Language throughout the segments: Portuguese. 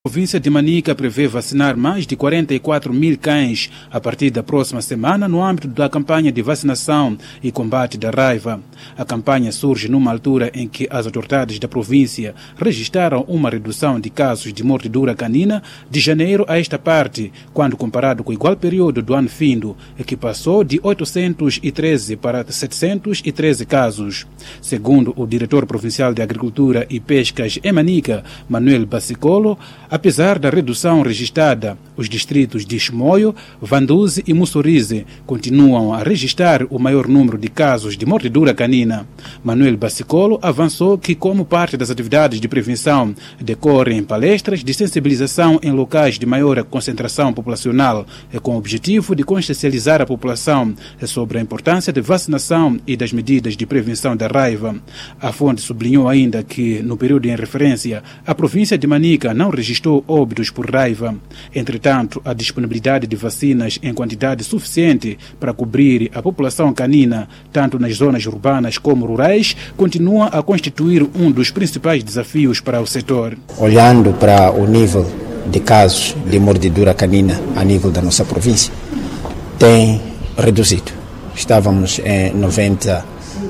A província de Manica prevê vacinar mais de 44 mil cães a partir da próxima semana no âmbito da campanha de vacinação e combate da raiva. A campanha surge numa altura em que as autoridades da província registraram uma redução de casos de mordedura canina de janeiro a esta parte, quando comparado com o igual período do ano findo, que passou de 813 para 713 casos. Segundo o diretor provincial de Agricultura e Pescas em Manica, Manuel Bassicolo, apesar da redução registrada, os distritos de Chimoio, Vanduzi e Mussorize continuam a registrar o maior número de casos de mordedura canina. Manuel Bassicolo avançou que, como parte das atividades de prevenção, decorrem palestras de sensibilização em locais de maior concentração populacional, com o objetivo de consciencializar a população sobre a importância da vacinação e das medidas de prevenção da raiva. A fonte sublinhou ainda que, no período em referência, a província de Manica não registrou óbitos por raiva. Entretanto, a disponibilidade de vacinas em quantidade suficiente para cobrir a população canina, tanto nas zonas urbanas como rurais, continua a constituir um dos principais desafios para o setor. Olhando para o nível de casos de mordedura canina a nível da nossa província, tem reduzido. Estávamos em 98%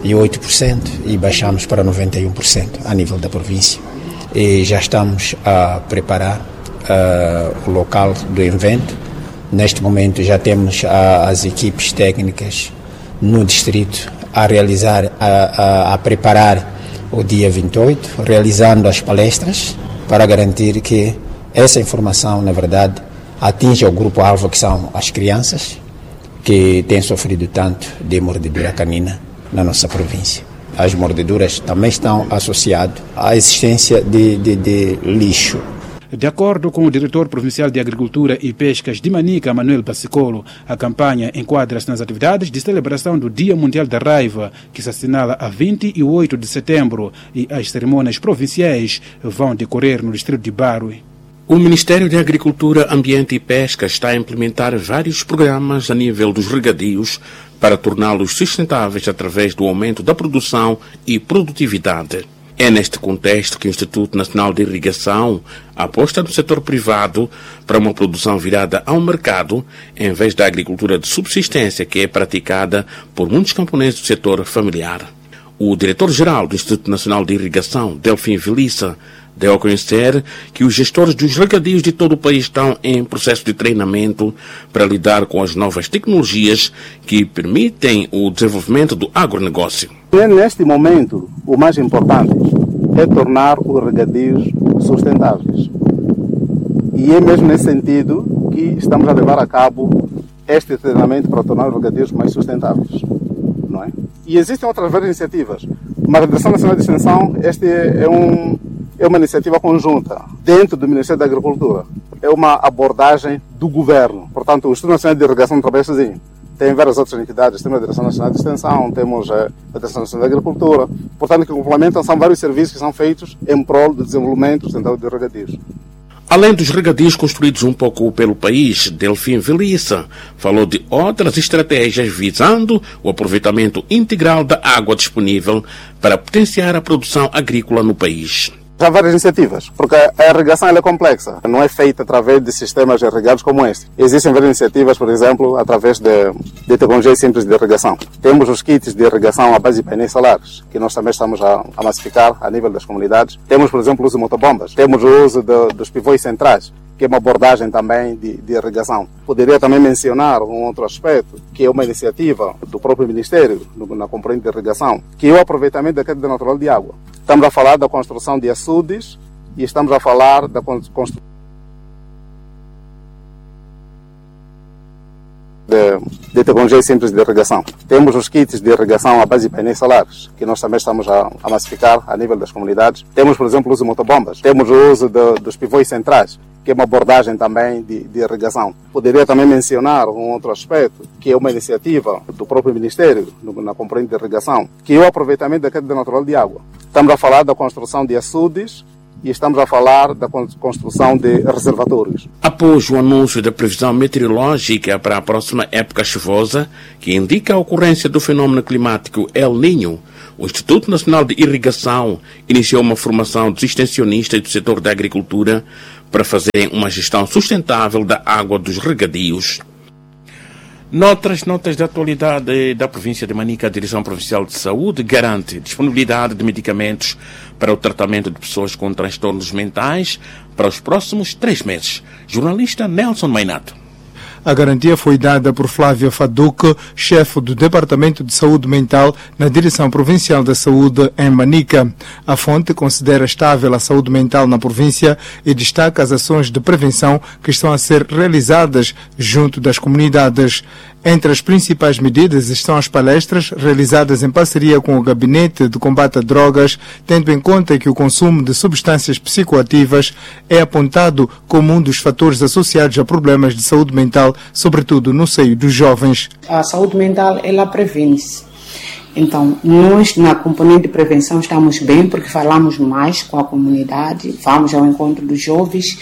e baixamos para 91% a nível da província. E já estamos a preparar o local do evento. Neste momento já temos as equipes técnicas no distrito a realizar, a preparar o dia 28, realizando as palestras para garantir que essa informação, na verdade, atinja o grupo-alvo, que são as crianças que têm sofrido tanto de mordedura canina na nossa província. As mordeduras também estão associadas à existência de lixo. De acordo com o diretor provincial de Agricultura e Pescas de Manica, Manuel Bassicolo, a campanha enquadra-se nas atividades de celebração do Dia Mundial da Raiva, que se assinala a 28 de setembro, e as cerimônias provinciais vão decorrer no distrito de Barui. O Ministério da Agricultura, Ambiente e Pesca está a implementar vários programas a nível dos regadios para torná-los sustentáveis através do aumento da produção e produtividade. É neste contexto que o Instituto Nacional de Irrigação aposta no setor privado para uma produção virada ao mercado, em vez da agricultura de subsistência que é praticada por muitos camponeses do setor familiar. O diretor-geral do Instituto Nacional de Irrigação, Delfim Velissa, deu a conhecer que os gestores dos regadios de todo o país estão em processo de treinamento para lidar com as novas tecnologias que permitem o desenvolvimento do agronegócio. Neste momento, o mais importante é tornar os regadios sustentáveis. E é mesmo nesse sentido que estamos a levar a cabo este treinamento para tornar os regadios mais sustentáveis. Não é? E existem outras várias iniciativas. Mas a Direção Nacional de Extensão, é uma iniciativa conjunta dentro do Ministério da Agricultura. É uma abordagem do governo. Portanto, o Instituto Nacional de Irrigação não trabalha sozinho. Tem várias outras entidades. Temos a Direção Nacional de Extensão, temos a Direção Nacional de Agricultura. Portanto, que complementam, são vários serviços que são feitos em prol do desenvolvimento sustentável de regadios. Além dos regadios construídos um pouco pelo país, Delfim Velissa falou de outras estratégias visando o aproveitamento integral da água disponível para potenciar a produção agrícola no país. Há várias iniciativas, porque a irrigação é complexa, não é feita através de sistemas irrigados como este. Existem várias iniciativas, por exemplo, através de tecnologias simples de irrigação. Temos os kits de irrigação à base de painéis solares, que nós também estamos a massificar a nível das comunidades. Temos, por exemplo, o uso de motobombas. Temos o uso dos pivôs centrais, que é uma abordagem também de irrigação. Poderia também mencionar um outro aspecto, que é uma iniciativa do próprio Ministério, na componente de irrigação, que é o aproveitamento da queda natural de água. Estamos a falar da construção de açudes e estamos a falar da construção de tecnologias simples de irrigação. Temos os kits de irrigação à base de painéis solares, que nós também estamos a massificar a nível das comunidades. Temos, por exemplo, o uso de motobombas. Temos o uso dos pivôs centrais, que é uma abordagem também de irrigação. Poderia também mencionar um outro aspecto, que é uma iniciativa do próprio Ministério, na componente de irrigação, que é o aproveitamento da queda natural de água. Estamos a falar da construção de açudes e estamos a falar da construção de reservatórios. Após o anúncio da previsão meteorológica para a próxima época chuvosa, que indica a ocorrência do fenômeno climático El Niño, o Instituto Nacional de Irrigação iniciou uma formação dos extensionistas do setor da agricultura para fazerem uma gestão sustentável da água dos regadios. Noutras notas da atualidade da província de Manica, a Direção Provincial de Saúde garante disponibilidade de medicamentos para o tratamento de pessoas com transtornos mentais para os próximos 3 meses. Jornalista Nelson Mainato. A garantia foi dada por Flávia Faduque, chefe do Departamento de Saúde Mental na Direção Provincial da Saúde em Manica. A fonte considera estável a saúde mental na província e destaca as ações de prevenção que estão a ser realizadas junto das comunidades. Entre as principais medidas estão as palestras realizadas em parceria com o Gabinete de Combate a Drogas, tendo em conta que o consumo de substâncias psicoativas é apontado como um dos fatores associados a problemas de saúde mental, sobretudo no seio dos jovens. A saúde mental, ela previne-se. Então, nós, na componente de prevenção, estamos bem, porque falamos mais com a comunidade, vamos ao encontro dos jovens,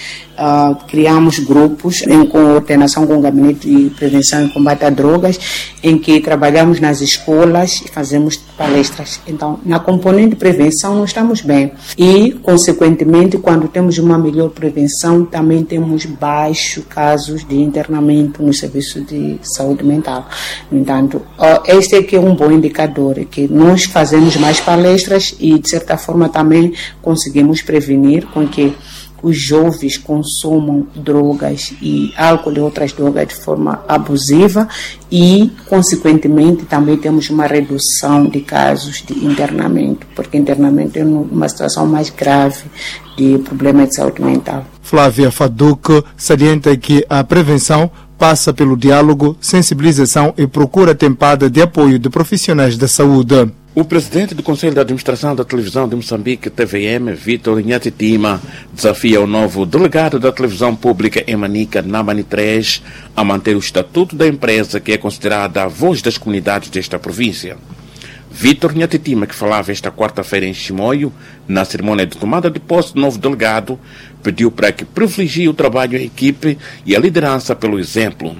criamos grupos em coordenação com o Gabinete de Prevenção e Combate a Drogas, em que trabalhamos nas escolas e fazemos palestras. Então, na componente de prevenção, nós estamos bem. E, consequentemente, quando temos uma melhor prevenção, também temos baixo casos de internamento no serviço de saúde mental. No entanto, este aqui é um bom indicador, é que nós fazemos mais palestras e, de certa forma, também conseguimos prevenir com que os jovens consumam drogas e álcool e outras drogas de forma abusiva e, consequentemente, também temos uma redução de casos de internamento, porque internamento é uma situação mais grave de problema de saúde mental. Flávia Faduque salienta que a prevenção passa pelo diálogo, sensibilização e procura tempada de apoio de profissionais da saúde. O presidente do Conselho de Administração da Televisão de Moçambique, TVM, Vítor Nhatitima, desafia o novo delegado da televisão pública em Manica, Namani 3, a manter o estatuto da empresa que é considerada a voz das comunidades desta província. Vítor Nhatitima, que falava esta quarta-feira em Chimoio, na cerimônia de tomada de posse do novo delegado, pediu para que privilegie o trabalho em equipe e a liderança pelo exemplo.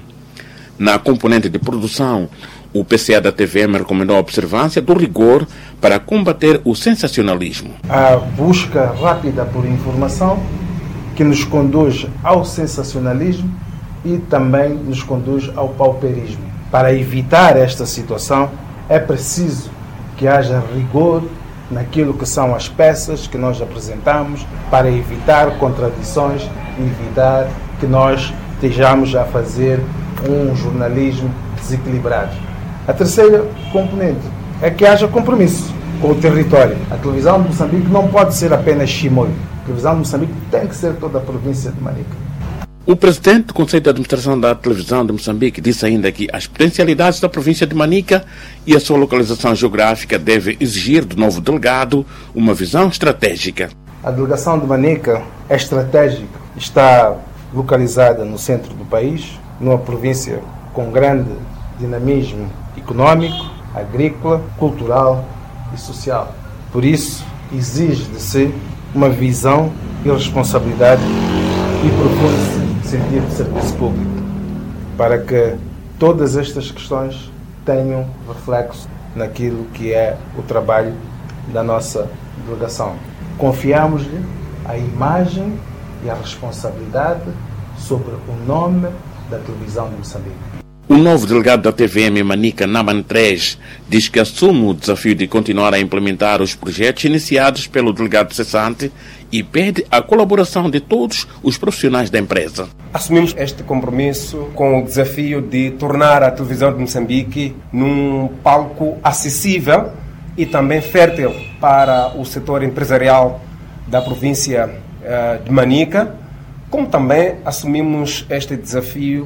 Na componente de produção, o PCA da TVM recomendou a observância do rigor para combater o sensacionalismo. A busca rápida por informação que nos conduz ao sensacionalismo e também nos conduz ao pauperismo. Para evitar esta situação, é preciso que haja rigor naquilo que são as peças que nós apresentamos, para evitar contradições e evitar que nós estejamos a fazer um jornalismo desequilibrado. A terceira componente é que haja compromisso com o território. A televisão de Moçambique não pode ser apenas Chimoio. A televisão de Moçambique tem que ser toda a província de Manica. O presidente do Conselho de Administração da Televisão de Moçambique disse ainda que as potencialidades da província de Manica e a sua localização geográfica devem exigir do novo delegado uma visão estratégica. A delegação de Manica é estratégica, está localizada no centro do país, numa província com grande dinamismo econômico, agrícola, cultural e social. Por isso, exige de si uma visão e responsabilidade e profundo sentido de serviço público, para que todas estas questões tenham reflexo naquilo que é o trabalho da nossa delegação. Confiamos-lhe a imagem e a responsabilidade sobre o nome da televisão de Moçambique. O novo delegado da TVM Manica, Naman 3, diz que assume o desafio de continuar a implementar os projetos iniciados pelo delegado cessante e pede a colaboração de todos os profissionais da empresa. Assumimos este compromisso com o desafio de tornar a televisão de Moçambique num palco acessível e também fértil para o setor empresarial da província de Manica, como também assumimos este desafio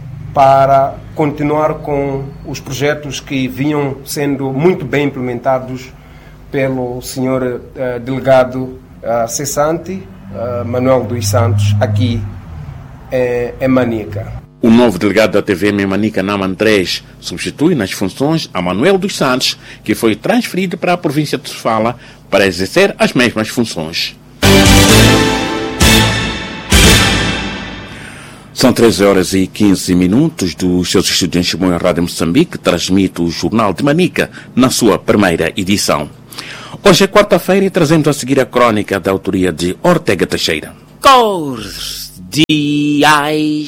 para continuar com os projetos que vinham sendo muito bem implementados pelo senhor delegado cessante, Manuel dos Santos, aqui em Manica. O novo delegado da TVM em Manica, Naman 3, substitui nas funções a Manuel dos Santos, que foi transferido para a província de Sofala para exercer as mesmas funções. São 13h15 dos seus estúdios em Chimoio, Rádio Moçambique, transmite o Jornal de Manica na sua primeira edição. Hoje é quarta-feira e trazemos a seguir a crónica da autoria de Ortega Teixeira. Cordiais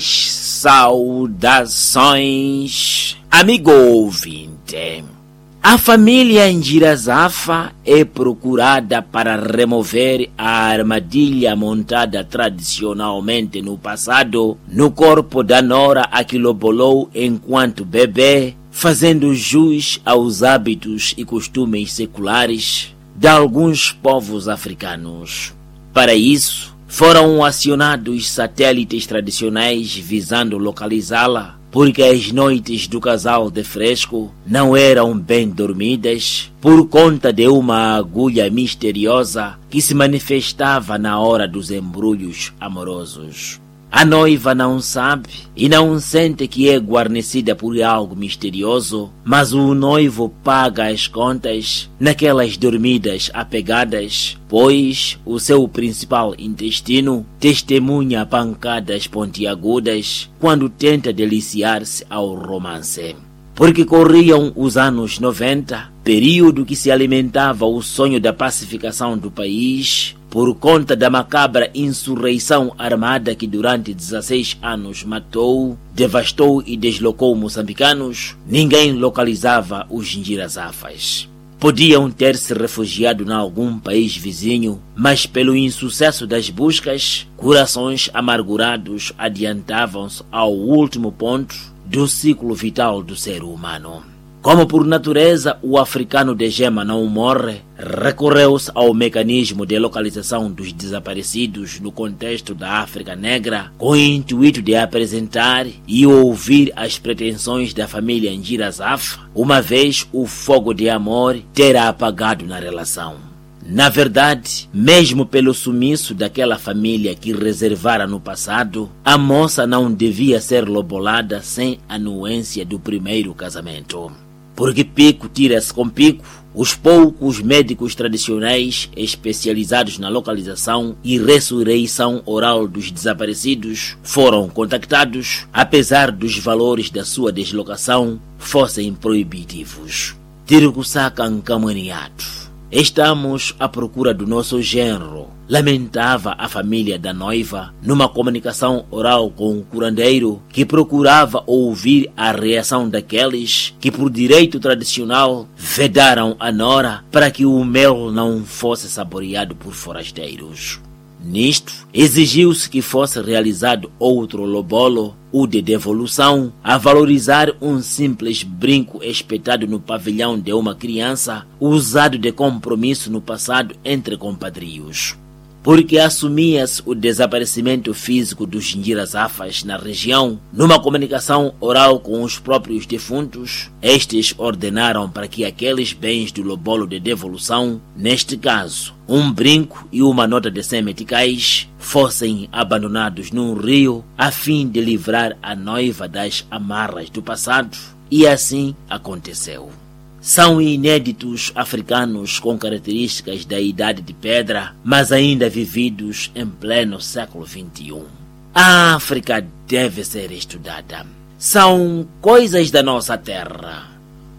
saudações, amigo ouvinte. A família Njirazafa é procurada para remover a armadilha montada tradicionalmente no passado no corpo da nora a que lobolou enquanto bebê, fazendo jus aos hábitos e costumes seculares de alguns povos africanos. Para isso, foram acionados satélites tradicionais visando localizá-la, porque as noites do casal de fresco não eram bem dormidas por conta de uma agulha misteriosa que se manifestava na hora dos embrulhos amorosos. A noiva não sabe e não sente que é guarnecida por algo misterioso, mas o noivo paga as contas naquelas dormidas apegadas, pois o seu principal intestino testemunha pancadas pontiagudas quando tenta deliciar-se ao romance. Porque corriam os anos 90, período que se alimentava o sonho da pacificação do país, por conta da macabra insurreição armada que durante 16 anos matou, devastou e deslocou moçambicanos, ninguém localizava os Njirazafas. Podiam ter se refugiado em algum país vizinho, mas pelo insucesso das buscas, corações amargurados adiantavam-se ao último ponto do ciclo vital do ser humano. Como por natureza o africano de gema não morre, recorreu-se ao mecanismo de localização dos desaparecidos no contexto da África Negra, com o intuito de apresentar e ouvir as pretensões da família Njirazafa, uma vez o fogo de amor terá apagado na relação. Na verdade, mesmo pelo sumiço daquela família que reservara no passado, a moça não devia ser lobolada sem a anuência do primeiro casamento. Porque pico tira-se com pico, os poucos médicos tradicionais especializados na localização e ressurreição oral dos desaparecidos foram contactados, apesar dos valores da sua deslocação fossem proibitivos. Tirikussaka Nkamaniato. Estamos à procura do nosso genro, lamentava a família da noiva numa comunicação oral com o curandeiro que procurava ouvir a reação daqueles que por direito tradicional vedaram a nora para que o mel não fosse saboreado por forasteiros. Nisto, exigiu-se que fosse realizado outro lobolo, o de devolução, a valorizar um simples brinco espetado no pavilhão de uma criança, usado de compromisso no passado entre compatriotas. Porque assumia-se o desaparecimento físico dos Njirazafas na região, numa comunicação oral com os próprios defuntos, estes ordenaram para que aqueles bens do lobolo de devolução, neste caso, um brinco e uma nota de 100 meticais, fossem abandonados num rio a fim de livrar a noiva das amarras do passado, e assim aconteceu. São inéditos africanos com características da Idade de Pedra, mas ainda vividos em pleno século XXI. A África deve ser estudada. São coisas da nossa terra.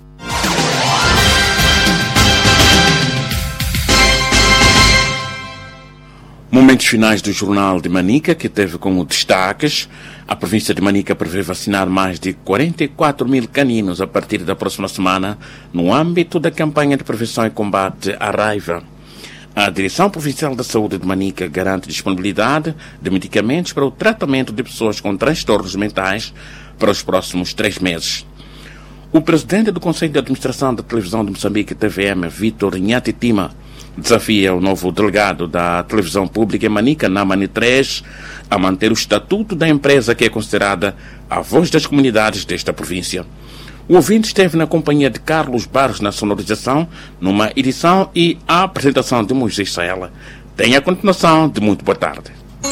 Momentos finais do Jornal de Manica, que teve como destaques: a província de Manica prevê vacinar mais de 44 mil caninos a partir da próxima semana, no âmbito da campanha de prevenção e combate à raiva. A Direção Provincial da Saúde de Manica garante disponibilidade de medicamentos para o tratamento de pessoas com transtornos mentais para os próximos 3 meses. O presidente do Conselho de Administração da Televisão de Moçambique, TVM, Vítor Nhatitima, desafia o novo delegado da televisão pública em Manica, Namani 3, a manter o estatuto da empresa que é considerada a voz das comunidades desta província. O ouvinte esteve na companhia de Carlos Barros na sonorização, numa edição e a apresentação de Moisés Saela. Tenha a continuação de muito boa tarde.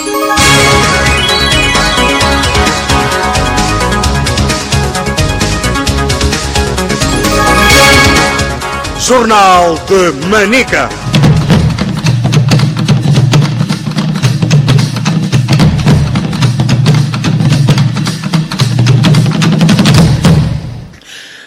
Jornal de Manica.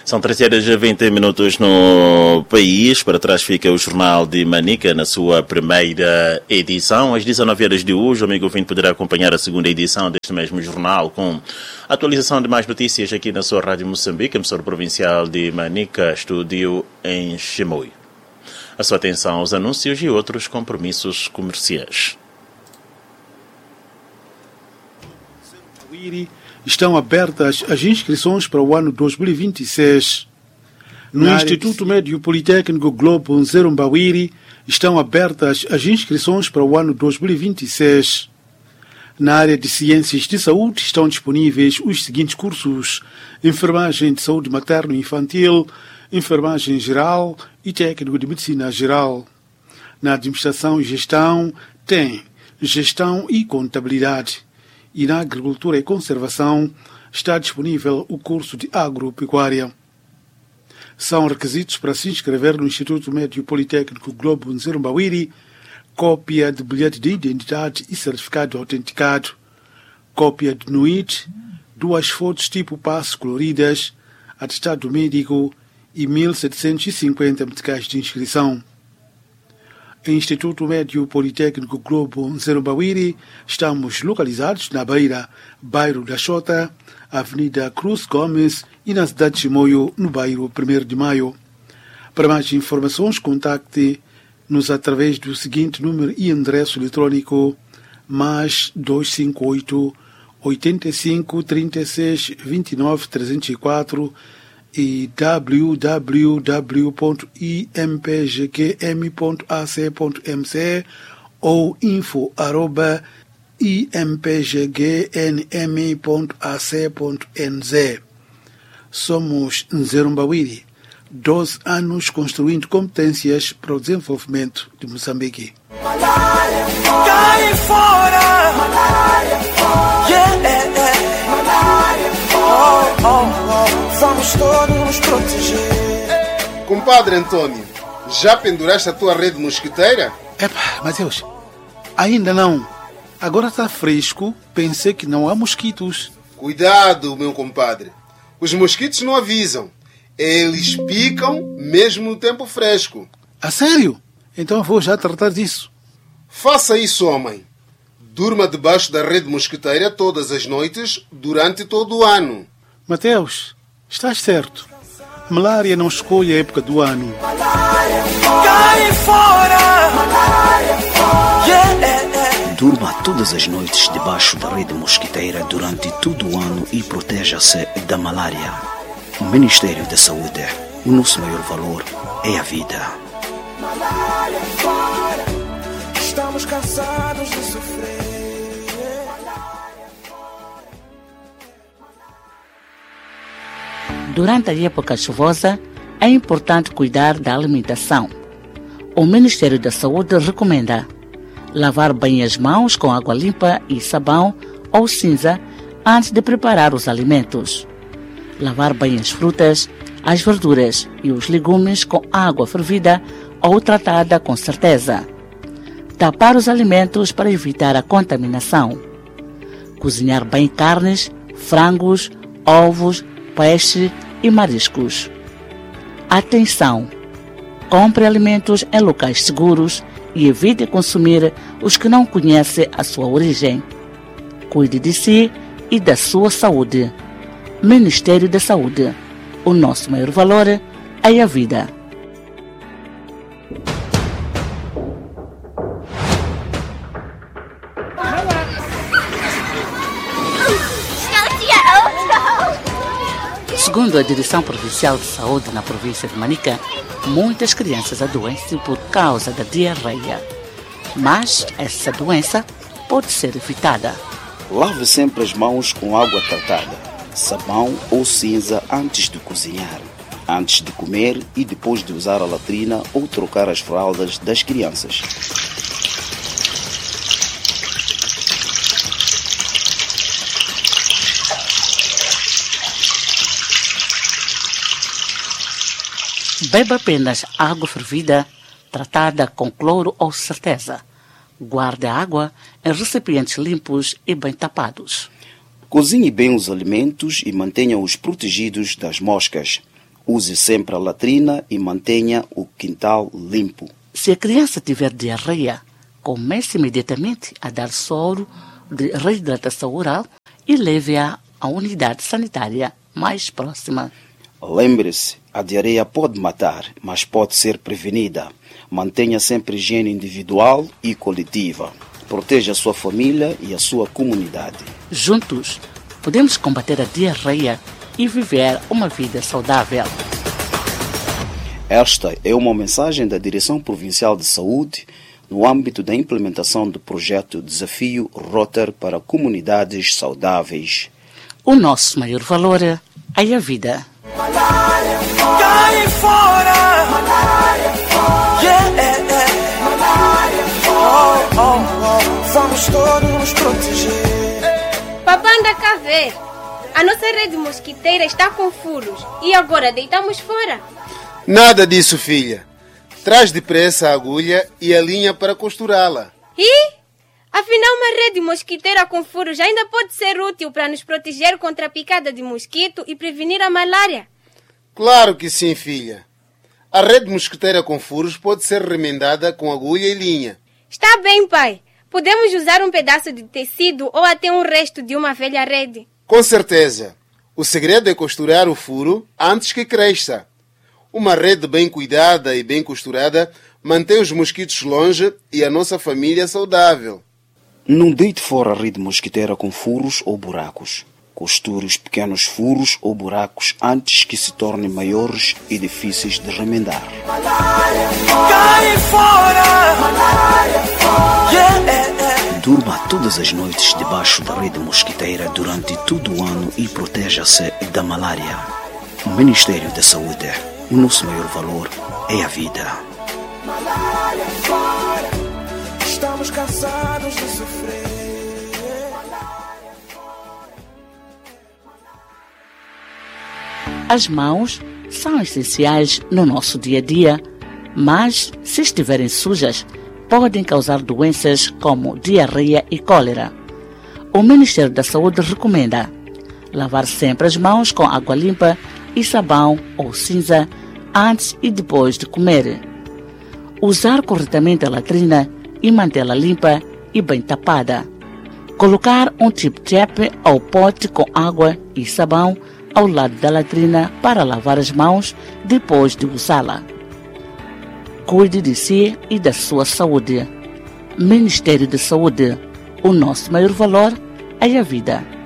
São 3h20 no país. Para trás fica o Jornal de Manica na sua primeira edição. Às 19h de hoje, o amigo ouvinte poderá acompanhar a segunda edição deste mesmo jornal com a atualização de mais notícias aqui na sua Rádio Moçambique, emissora provincial de Manica, estúdio em Chimoio. A sua atenção aos anúncios e outros compromissos comerciais. Estão abertas as inscrições para o ano 2026. No Instituto Médio Politécnico Globo Nzerumbawiri estão abertas as inscrições para o ano 2026. Na área de Ciências de Saúde estão disponíveis os seguintes cursos: Enfermagem de Saúde Materno e Infantil, Enfermagem Geral e Técnico de Medicina Geral. Na Administração e Gestão tem Gestão e Contabilidade. E na Agricultura e Conservação está disponível o curso de Agropecuária. São requisitos para se inscrever no Instituto Médio Politécnico Globo Nzerumbawiri: cópia de bilhete de identidade e certificado autenticado, cópia de NUIT, 2 fotos tipo passe coloridas, atestado médico e 1.750 meticais de inscrição. Instituto Médio Politécnico Globo Nzerumbawiri, estamos localizados na Beira, bairro da Xota, Avenida Cruz Gomes e na cidade de Chimoio, no bairro 1º de Maio. Para mais informações, contacte-nos através do seguinte número e endereço eletrônico: +258 85 36 29 304 e www.impgqm.ac.mc ou info@impgqnm.ac.nz. Somos Nzerumbawiri, 12 anos construindo competências para o desenvolvimento de Moçambique. Malária, cai fora! Malária, Malária, vamos todos nos proteger. Compadre Antônio, já penduraste a tua rede mosquiteira? Epa, Mateus, ainda não. Agora está fresco, pensei que não há mosquitos. Cuidado, meu compadre. Os mosquitos não avisam. Eles picam mesmo no tempo fresco. A sério? Então vou já tratar disso. Faça isso, homem. Durma debaixo da rede mosquiteira todas as noites durante todo o ano. Mateus, estás certo. Malária não escolhe a época do ano. Malária, cai fora! Malária, Durma todas as noites debaixo da rede mosquiteira durante todo o ano e proteja-se da malária. O Ministério da Saúde, o nosso maior valor é a vida. Malária fora, estamos cansados de sofrer. Durante a época chuvosa, é importante cuidar da alimentação. O Ministério da Saúde recomenda lavar bem as mãos com água limpa e sabão ou cinza antes de preparar os alimentos. Lavar bem as frutas, as verduras e os legumes com água fervida ou tratada com certeza. Tapar os alimentos para evitar a contaminação. Cozinhar bem carnes, frangos, ovos, peixe e mariscos. Atenção! Compre alimentos em locais seguros e evite consumir os que não conhece a sua origem. Cuide de si e da sua saúde. Ministério da Saúde. O nosso maior valor é a vida. Segundo a Direção Provincial de Saúde na província de Manica, muitas crianças adoecem por causa da diarreia. Mas essa doença pode ser evitada. Lave sempre as mãos com água tratada, sabão ou cinza antes de cozinhar, antes de comer e depois de usar a latrina ou trocar as fraldas das crianças. Beba apenas água fervida, tratada com cloro ou certeza. Guarde a água em recipientes limpos e bem tapados. Cozinhe bem os alimentos e mantenha-os protegidos das moscas. Use sempre a latrina e mantenha o quintal limpo. Se a criança tiver diarreia, comece imediatamente a dar soro de reidratação oral e leve-a à unidade sanitária mais próxima. Lembre-se, a diarreia pode matar, mas pode ser prevenida. Mantenha sempre higiene individual e coletiva. Proteja a sua família e a sua comunidade. Juntos, podemos combater a diarreia e viver uma vida saudável. Esta é uma mensagem da Direção Provincial de Saúde no âmbito da implementação do projeto Desafio Rotter para Comunidades Saudáveis. O nosso maior valor é a vida. Malária, cai fora! Malária, fora! Yeah, Malária, fora! Vamos todos nos proteger. Papai anda cá ver. A nossa rede mosquiteira está com furos e agora deitamos fora. Nada disso, filha. Traz depressa a agulha e a linha para costurá-la. E? Afinal, uma rede mosquiteira com furos ainda pode ser útil para nos proteger contra a picada de mosquito e prevenir a malária. Claro que sim, filha. A rede mosquiteira com furos pode ser remendada com agulha e linha. Está bem, pai. Podemos usar um pedaço de tecido ou até um resto de uma velha rede. Com certeza. O segredo é costurar o furo antes que cresça. Uma rede bem cuidada e bem costurada mantém os mosquitos longe e a nossa família saudável. Não deite fora a rede mosquiteira com furos ou buracos. Costure os pequenos furos ou buracos antes que se tornem maiores e difíceis de remendar. Malária, cai fora! Malária, fora! Yeah. Durma todas as noites debaixo da rede mosquiteira durante todo o ano e proteja-se da malária. O Ministério da Saúde, o nosso maior valor é a vida. Malária, fora! Estamos cansados de sofrer. As mãos são essenciais no nosso dia a dia, mas, se estiverem sujas, podem causar doenças como diarreia e cólera. O Ministério da Saúde recomenda lavar sempre as mãos com água limpa e sabão ou cinza antes e depois de comer. Usar corretamente a latrina e mantê-la limpa e bem tapada. Colocar um tip-tap ou pote com água e sabão ao lado da latrina para lavar as mãos depois de usá-la. Cuide de si e da sua saúde. Ministério da Saúde. O nosso maior valor é a vida.